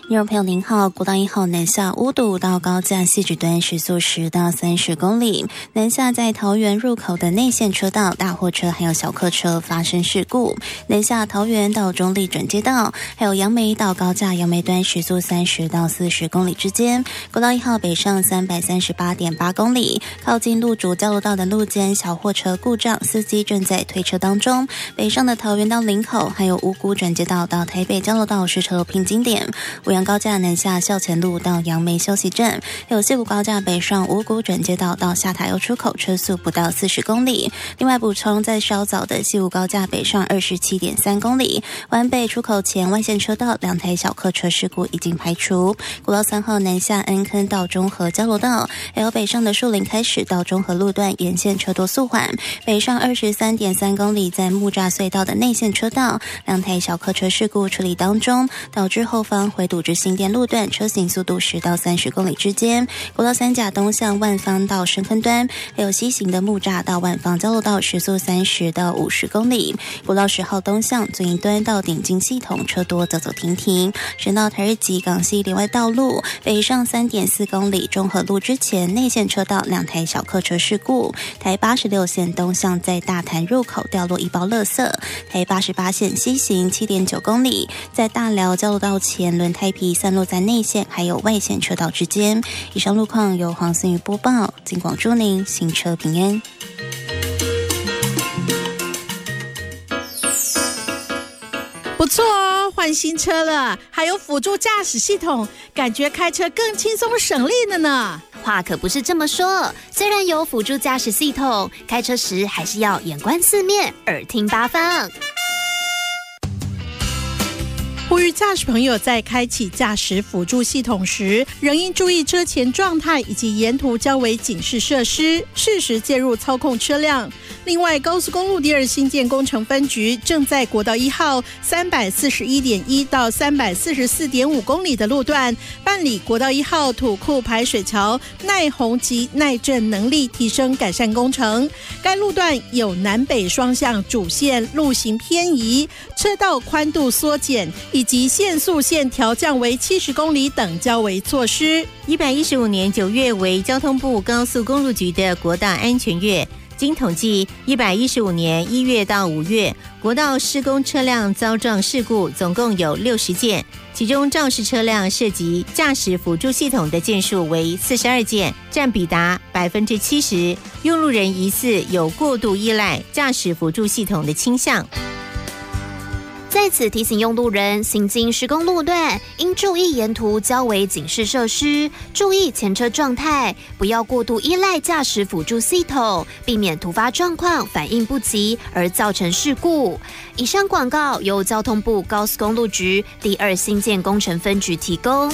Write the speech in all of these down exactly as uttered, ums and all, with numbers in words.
听众朋友您好，国道一号南下乌堵到高架汐止端时速十到三十公里，南下在桃园入口的内线车道，大货车还有小客车发生事故，南下桃园到中立转接道，还有杨梅到高架杨梅端时速三十到四十公里之间，国道一号北上三百三十八点八公里，靠近路主交流道的路肩小货车故障，司机正在推车当中，北上的桃园到林口，还有五股转接道到台北交流道是车流瓶颈点，五杨高架南下校前路到杨梅休息站，还有西湖高架北上五股转接道到下塔油出口，车速不到四十公里。另外补充，在稍早的西湖高架北上二十七点三公里，湾北出口前外线车道两台小客车事故已经排除。国道三号南下恩坑到中和交流道，还有北上的树林开始到中和路段沿线车多速缓，北上二十三点三公里，在木栅隧道的内线车道两台小客车事故处理当中，导致后方回堵至新店路段，车行速度十到三十公里之间。国道三甲东向万方到深坑端，还有西行的木栅到万方交流道时速三十到五十公里。国道十号东向左营端到顶金系统车多走走停停。省道台日及港西连外道路北上三点四公里，中和路之前内线车道两台小客车事故。台八十六线东向在大潭入口掉落一包垃圾。台八十八线西行七点九公里，在大寮交流道前轮胎皮散落在内线还有外线车道之间。以上路况由黄思雨播报，金广祝您行车平安。 不错哦，换新车了，还有辅助驾驶系统，感觉开车更轻松省力了呢。 话可不是这么说，虽然有辅助驾驶系统，开车时还是要眼观四面，耳听八方。 呼吁驾驶朋友在开启驾驶辅助系统时，仍应注意车前状态以及沿途交维警示设施，适时介入操控车辆。另外，高速公路第二新建工程分局正在国道一号三百四十一点一到三百四十四点五公里的路段办理国道一号土库排水桥耐洪及耐震能力提升改善工程。该路段有南北双向主线路型偏移、车道宽度缩减以及限速线调降为七十公里等交维措施。 一百一十五年九月为交通部高速公路局的国道安全月。经统计，一百一十五年一月到五月，国道施工车辆遭撞事故总共有六十件，其中肇事车辆涉及驾驶辅助系统的件数为四十二件，占比达百分之七十。用路人疑似有过度依赖驾驶辅助系统的倾向。 在此提醒用路人，行经施工路段应注意沿途交维警示设施，注意前车状态，不要过度依赖驾驶辅助系统，避免突发状况反应不及而造成事故。以上广告由交通部高速公路局第二新建工程分局提供。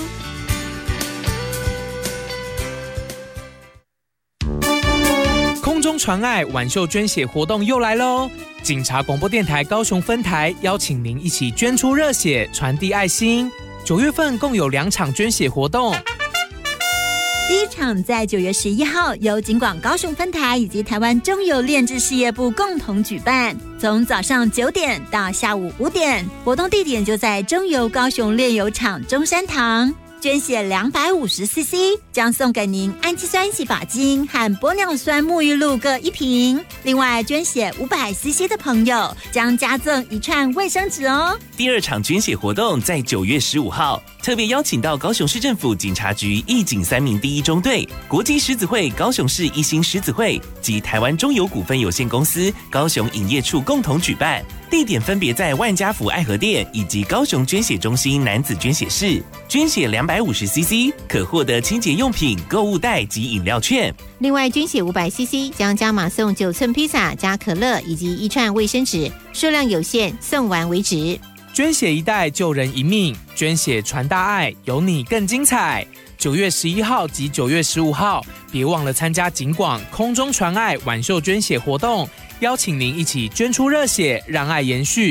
空中传爱挽袖捐血活动又来喽！警察广播电台高雄分台邀请您一起捐出热血，传递爱心。九月份共有两场捐血活动， 第一场在九月十一号，由警广高雄分台以及台湾中油炼制事业部共同举办，从早上九点到下午五点，活动地点就在中油高雄炼油厂中山堂。捐血两百五十 C C 将送给您氨基酸洗发精和玻尿酸沐浴露各一瓶，另外捐血五百 C C 的朋友将加赠一串卫生纸哦。 第二场捐血活动在九月十五号，特别邀请到高雄市政府警察局义警三民第一中队、国际狮子会高雄市一心狮子会及台湾中油股份有限公司高雄营业处共同举办，地点分别在万家福爱河店以及高雄捐血中心男子捐血室。捐血两百五十 C C 可获得清洁用品、购物袋及饮料券。 另外，捐血五百 C C 将加码送九寸披萨加可乐以及一串卫生纸，数量有限，送完为止。 捐血一袋救人一命，捐血传大爱，有你更精彩。九月十一号及九月十五号，别忘了参加警广空中传爱挽袖捐血活动，邀请您一起捐出热血，让爱延续。